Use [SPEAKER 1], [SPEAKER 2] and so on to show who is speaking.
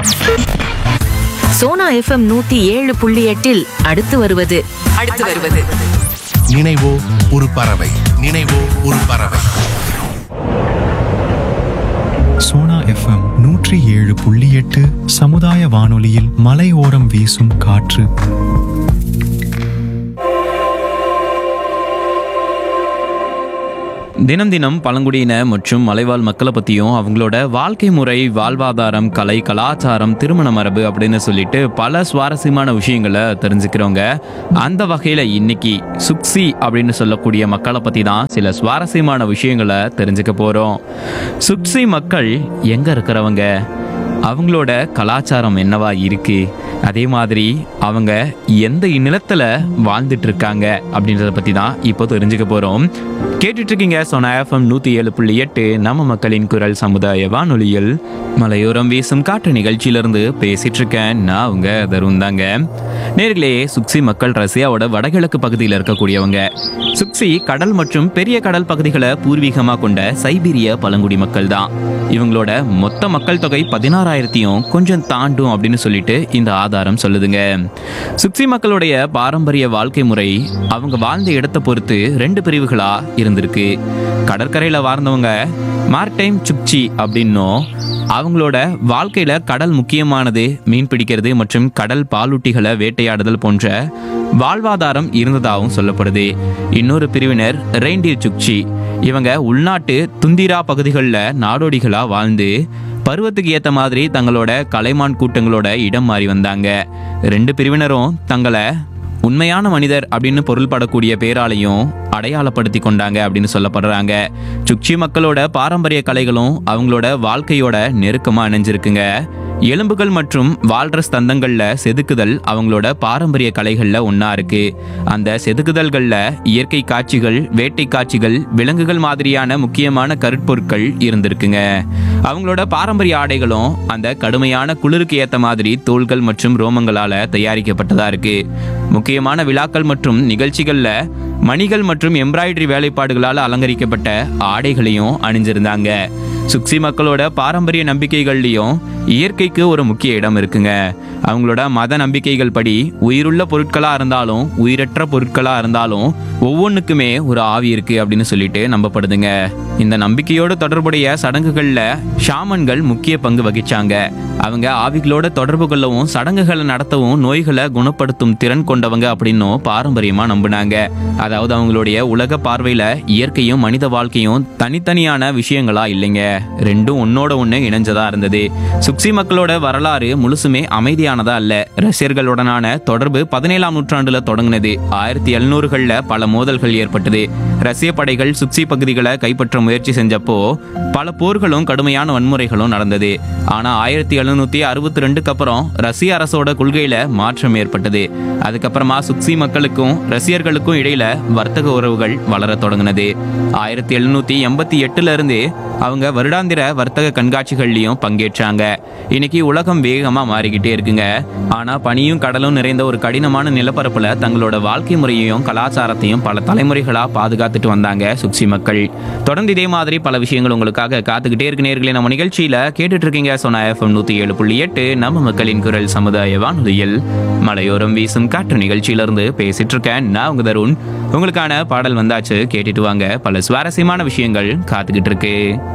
[SPEAKER 1] Sona FM 107.8 அடுத்து வருவது
[SPEAKER 2] நினைவோ ஒரு பறவை.
[SPEAKER 3] சோனா FM 107.8 சமுதாய வானொலியில் மலையோரம் வீசும் காற்று.
[SPEAKER 4] தினம் தினம் பழங்குடியின மற்றும் மலைவாழ் மக்களை பற்றியும் அவங்களோட வாழ்க்கை முறை, வாழ்வாதாரம், கலை, கலாச்சாரம், திருமண மரபு அப்படின்னு சொல்லிட்டு பல சுவாரஸ்யமான விஷயங்களை தெரிஞ்சுக்கிறோங்க. அந்த வகையில் இன்னைக்கு சுக்சி அப்படின்னு சொல்லக்கூடிய மக்களை பற்றி தான் சில சுவாரஸ்யமான விஷயங்களை தெரிஞ்சுக்க போகிறோம். சுக்சி மக்கள் எங்கே இருக்கிறவங்க, அவங்களோட கலாச்சாரம் என்னவா இருக்கு, அதே மாதிரி அவங்க எந்த நிலத்துல வாழ்ந்துட்டு இருக்காங்க அப்படின்றத பத்தி தான் இப்போ தெரிஞ்சுக்க போறோம். கேட்டுட்டு இருக்கீங்க சோனா FM 107.8 நம்ம மக்களின் குரல் சமுதாய வானொலியில் மலையோரம் வீசும் காற்று நிகழ்ச்சியிலிருந்து பேசிட்டு இருக்கேன். நான் உங்க தருண் தாங்க. நேர்களே, சுக்சி மக்கள் ரஷ்யாவோட வடகிழக்கு பகுதியில் இருக்கக்கூடியவங்க. சுக்சி கடல் மற்றும் பெரிய கடல் பகுதிகளை பூர்வீகமா கொண்ட சைபீரிய பழங்குடி மக்கள் தான். இவங்களோட மொத்த மக்கள் தொகை 16,000 கொஞ்சம் தாண்டும் அப்படின்னு சொல்லிட்டு இந்த ஆதாரம் சொல்லுதுங்க. சுக்சி மக்களுடைய பாரம்பரிய வாழ்க்கை முறை அவங்க வாழ்ந்த இடத்தை பொறுத்து 2 பிரிவுகளா இருந்திருக்கு. கடற்கரையில வாழ்ந்தவங்க மார்டைம் சுக்சி அப்படின்னும், அவங்களோட வாழ்க்கையில கடல் முக்கியமானது, மீன் பிடிக்கிறது மற்றும் கடல் பாலூட்டிகளை வேட்டையாடுதல் போன்ற வாழ்வாதாரம் இருந்ததாகவும் சொல்லப்படுது. இன்னொரு பிரிவினர் ரெயின்டியர் சுக்சி. இவங்க உள்நாட்டு துந்திரா பகுதிகளில் நாடோடிகளா வாழ்ந்து பருவத்துக்கு ஏற்ற மாதிரி தங்களோட கலைமான் கூட்டங்களோட இடம் மாறி வந்தாங்க. 2 பிரிவினரும் தங்களை உண்மையான மனிதர் அப்படின்னு பொருள்படக்கூடிய பேராலையும் அடையாளப்படுத்தி கொண்டாங்க அப்படின்னு சொல்லப்படுறாங்க. சுக்சி மக்களோட பாரம்பரிய கலைகளும் அவங்களோட வாழ்க்கையோட நெருக்கமா இணைஞ்சிருக்குங்க. எலும்புகள் மற்றும் வால்ரஸ் தந்தங்கள்ல செதுக்குதல் அவங்களோட பாரம்பரிய கலைகள்ல ஒன்னா இருக்கு. அந்த செதுக்குதல்கள்ல இயற்கை காட்சிகள், வேட்டை காட்சிகள், விலங்குகள் மாதிரியான முக்கியமான கருட்பொருட்கள் இருந்திருக்குங்க. அவங்களோட பாரம்பரிய ஆடைகளும் அந்த கடுமையான குளிருக்கு ஏற்ற மாதிரி தோள்கள் மற்றும் ரோமங்களால தயாரிக்கப்பட்டதா இருக்கு. முக்கியமான விழாக்கள் மற்றும் நிகழ்ச்சிகள்ல மணிகள் மற்றும் எம்ப்ராய்டரி வேலைப்பாடுகளால் அலங்கரிக்கப்பட்ட ஆடைகளையும் அணிஞ்சிருந்தாங்க. சுக்சி மக்களோட பாரம்பரிய நம்பிக்கைகள்லையும் இயற்கைக்கு ஒரு முக்கிய இடம் இருக்குங்க. அவங்களோட மத நம்பிக்கைகள் படி உயிருள்ள பொருட்களா இருந்தாலும் உயிரற்ற பொருட்களா இருந்தாலும் ஒவ்வொன்றுக்குமே ஒரு ஆவி இருக்கு அப்படின்னு சொல்லிட்டு நம்பப்படுதுங்க. இந்த நம்பிக்கையோடு தொடர்புடைய சடங்குகள்ல ஷாமன்கள் முக்கிய பங்கு வகிச்சாங்க. அவங்க ஆவிகளோட தொடர்பு கொள்ளவும் சடங்குகளை நடத்தவும் நோய்களை குணப்படுத்தும் திறன் கொண்டவங்க அப்படின்னும் பாரம்பரியமா நம்பினாங்க. அதாவது அவங்களுடைய உலக பார்வையில இயற்கையும் மனித வாழ்க்கையும் தனித்தனியான விஷயங்களா இல்லைங்க, 2ம் ஒன்னோட ஒண்ணு இணைஞ்சதா இருந்தது. சுக்சி மக்களோட வரலாறு முழுசுமே அமைதியானதா இல்ல. ரஷ்யர்களுடனான தொடர்பு 17ஆம் நூற்றாண்டுல தொடங்கினது. 1700களில் பல மோதல்கள் ஏற்பட்டது. ரஷ்ய படைகள் சுக்சி பகுதிகளை கைப்பற்ற முயற்சி செஞ்சப்போ பல போர்களும் கடுமையான வன்முறைகளும் நடந்தது. ஆனா 1762க்கு அப்புறம் ரஷ்ய அரசோட கொள்கையில மாற்றம் ஏற்பட்டது. அதுக்கப்புறமா சுக்சி மக்களுக்கும் ரஷ்யர்களுக்கும் இடையில வர்த்தக உறவுகள் வளர தொடங்கினது. 1788ல இருந்து அவங்க வருடாந்திர வர்த்தக கண்காட்சிகள்லயும் பங்கேற்றாங்க. இன்னைக்கு உலகம் வேகமா மாறிக்கிட்டே இருக்குங்க. ஆனா பனியும் கடலும் நிறைந்த ஒரு கடினமான நிலப்பரப்புல தங்களோட வாழ்க்கை முறையையும் கலாச்சாரத்தையும் பல தலைமுறைகளா பாதுகாத்துட்டு வந்தாங்க சுக்சி மக்கள். தொடர்ந்து இதே மாதிரி பல விஷயங்கள் உங்களுக்காக காத்துக்கிட்டே இருக்கு நேயர்களே. நம்ம நிகழ்ச்சியில கேட்டுட்டு இருக்கீங்க சோனா FM 107.8 நம்ம மக்களின் குரல் சமுதாய வானொலியில் மலையோரம் வீசும் காற்று நிகழ்ச்சியிலிருந்து பேசிட்டு இருக்கேன். நான் உங்க தருண். உங்களுக்கான பாடல் வந்தாச்சு, கேட்டுட்டு வாங்க. பல சுவாரஸ்யமான விஷயங்கள் காத்துக்கிட்டு இருக்கு.